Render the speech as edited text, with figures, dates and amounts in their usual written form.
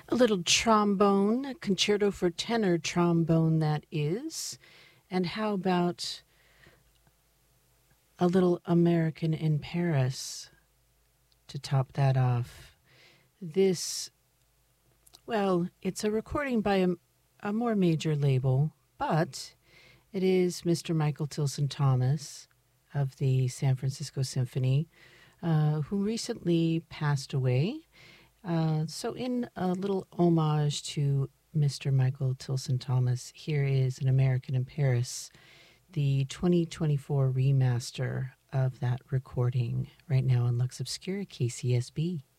A little trombone, a concerto for tenor trombone, that is. And how about a little American in Paris to top that off? This, well, it's a recording by a more major label, but it is Mr. Michael Tilson Thomas of the San Francisco Symphony, who recently passed away. So in a little homage to Mr. Michael Tilson Thomas, here is An American in Paris, the 2024 remaster of that recording, right now on Lux Obscura KCSB.